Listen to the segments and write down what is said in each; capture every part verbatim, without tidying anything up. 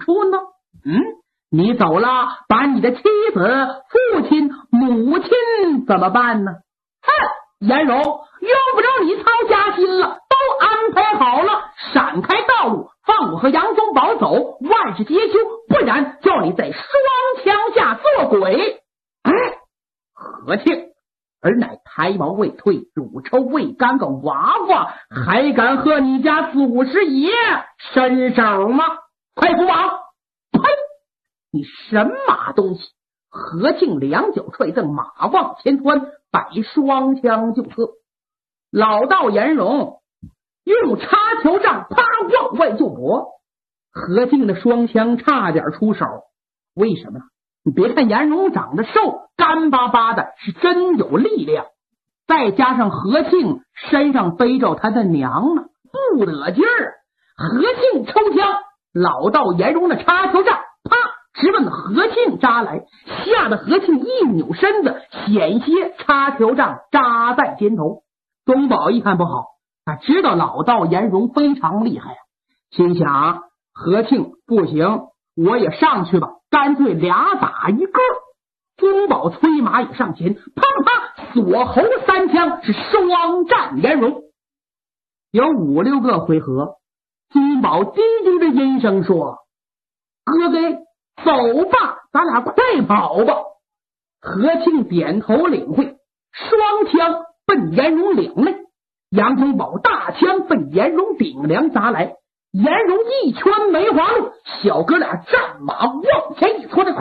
处呢？嗯，你走了，把你的妻子、父亲、母亲怎么办呢？哼，颜容，用不着你操家心了，都安排好了，闪开道路，放我和杨宗保走，万事皆休，不然叫你在双枪下做鬼。哎，何庆儿乃胎毛未退、乳臭未干个娃娃，还敢和你家祖师爷伸手吗？快扶马！呸！你神马东西！何庆两脚踹蹬，马往前窜，摆双枪就刺。老道颜容用插球杖啪往外就搏，何庆的双枪差点出手。为什么呢？你别看颜容长得瘦，干巴巴的，是真有力量。再加上何庆身上背着他的娘呢，不得劲儿。何庆抽枪，老道颜容的插球杖啪直奔何庆扎来，吓得何庆一扭身子，险些插球杖扎在肩头。宗保一看不好，他知道老道颜容非常厉害啊，心想何庆不行，我也上去吧，干脆俩打一个。宗保催马也上前，啪啪锁喉三枪，是双战颜容。有五六个回合，宗保低低的音声说：哥哥走吧，咱俩快跑吧。何庆点头领会，双枪奔颜容领来，杨宗保大枪奔颜容顶梁砸来，颜容一圈梅花鹿，小哥俩战马往前一窜，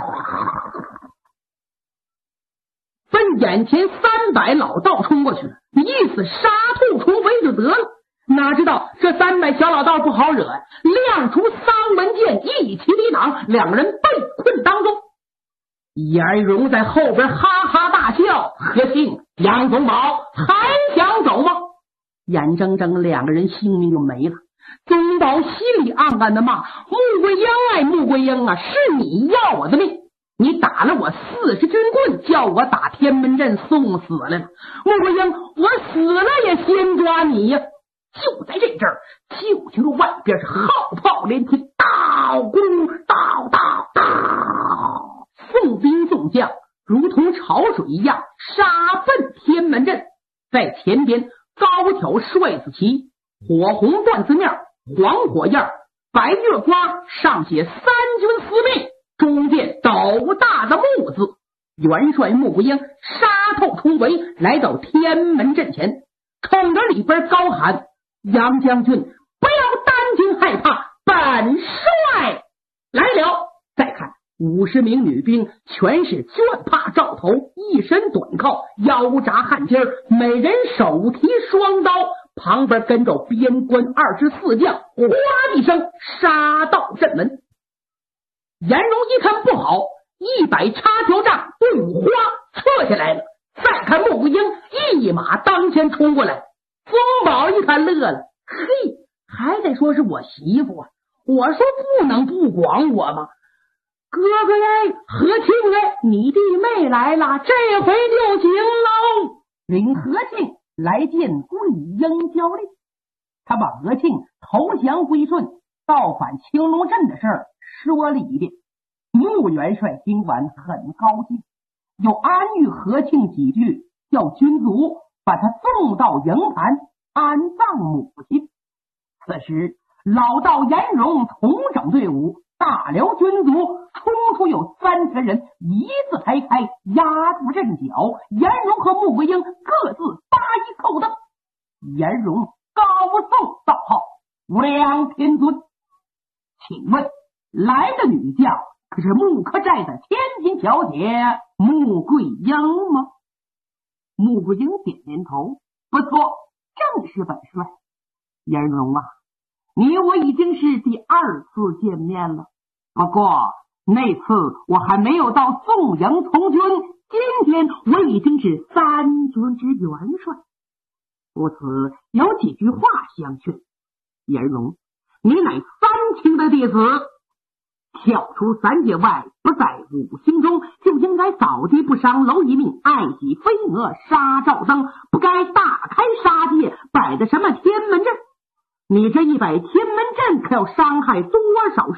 奔眼前三百老道冲过去了，意思杀兔重围就得了。哪知道这三百小老道不好惹呀，亮出丧门剑，一起抵挡，两人被困当中。颜容在后边哈哈大笑：何庆、杨宗保还想走吗？眼睁睁两个人性命就没了。宗保心里暗暗的骂：穆桂英哎，穆桂英啊，是你要我的命，你打了我四十军棍，叫我打天门阵送死来了。穆桂英，我死了也先抓你呀！就在这阵儿，就听着外边是号炮连天，刀鼓刀刀刀，送兵送将如同潮水一样杀奔天门阵。在前边高挑帅字旗，火红缎字面，黄火焰，白月花上写三军司命，中间斗大的木字。元帅穆桂英杀透重围，来到天门阵前，冲着里边高喊：杨将军不要担惊害怕，本帅来了。再看五十名女兵，全是绢帕罩头，一身短靠，腰扎汗巾，每人手提双刀，旁边跟着边关二十四将，哗一声杀到阵门。颜容一看不好，一摆插球杖，队伍哗撤下来了。再看穆桂英一马当先冲过来，宗保一看乐了，嘿，还得说是我媳妇啊，我说不能不管我吗？哥哥呀，何庆哎，你弟妹来了，这回就行喽。领何庆来见桂英交令，他把何庆投降归顺、造反青龙镇的事儿说了一遍。穆元帅听完很高兴，又安慰何庆几句，叫军卒把他送到营盘安葬母亲。此时老道颜容重整队伍，大辽军卒冲出有三千人，一字排开压住阵脚。颜容和穆桂英各自搭一扣灯。颜容高奏道号：无量天尊，请问来的女将可是木柯寨的千金小姐穆桂英吗？穆桂英点点头：不错，正是本帅。颜容啊，你我已经是第二次见面了，不过那次我还没有到宋营从军，今天我已经是三军之元帅，故此有几句话相劝。颜容，你乃三清的弟子，跳出三界外，不在五行中，就应该扫地不伤蝼蚁命，爱惜飞蛾杀照灯，不该大开杀戒，摆的什么天门阵。你这一摆天门阵，可要伤害多少